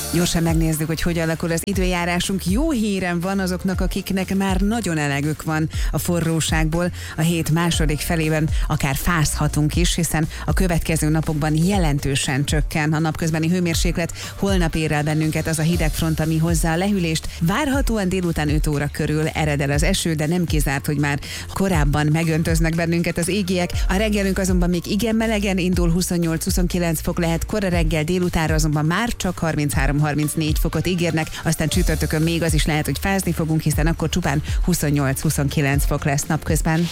Gyorsan megnézzük, hogy hogyan alakul az időjárásunk. Jó hírem van azoknak, akiknek már nagyon elegük van a forróságból. A hét második felében akár fázhatunk is, hiszen a következő napokban jelentősen csökken a napközbeni hőmérséklet. Holnap ér el bennünket az a hidegfront, ami hozza a lehűlést. Várhatóan délután 5 óra körül ered el az eső, de nem kizárt, hogy már korábban megöntöznek bennünket az égiek. A reggelünk azonban még igen melegen indul, 28-29 fok lehet kora reggel, délutánra azonban már csak 33-34 fokot ígérnek, aztán csütörtökön még az is lehet, hogy fázni fogunk, hiszen akkor csupán 28-29 fok lesz napközben.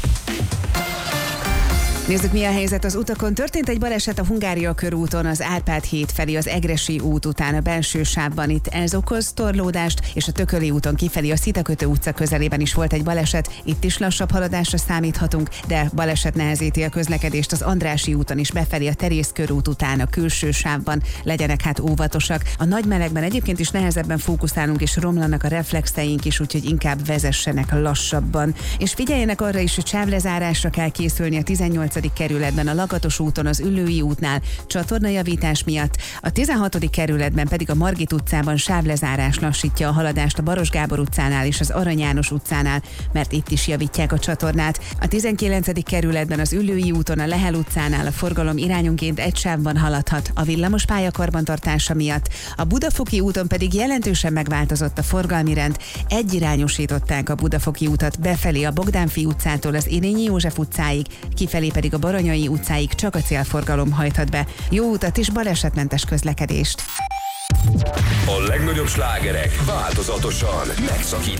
Nézzük, mi a helyzet az utakon. Történt egy baleset a Hungária körúton, az Árpád híd felé az Egressy út után a belső sávban. Itt ez okoz torlódást, és a Tököli úton kifelé a Szitakötő utca közelében is volt egy baleset. Itt is lassabb haladásra számíthatunk, de baleset nehezíti a közlekedést az Andrássy úton is befelé a Terész körút után a külső sávban. Legyenek hát óvatosak. A nagy melegben egyébként is nehezebben fókuszálunk, és romlanak a reflexeink is, úgyhogy inkább vezessenek lassabban. És figyeljenek arra is, hogy sávlezárásra kell készülni a 18. kerületben, a Lakatos úton, az Üllői útnál csatornajavítás miatt, a 16. kerületben pedig a Margit utcában sávlezárás lassítja a haladást a Baros Gábor utcánál és az Arany János utcánál, mert itt is javítják a csatornát. A 19. kerületben az Üllői úton, a Lehel utcánál a forgalom irányonként egy sávban haladhat a villamos pálya karbantartása miatt. A Budafoki úton pedig jelentősen megváltozott a forgalmi rend, egyirányosították a Budafoki utat befelé a Bogdánfi utcától az Érényi József utcáig, kifelé pedig a Baranyai utcáig csak a célforgalom hajthat be. Jó utat és balesetmentes közlekedést! A legnagyobb slágerek változatosan megszakítják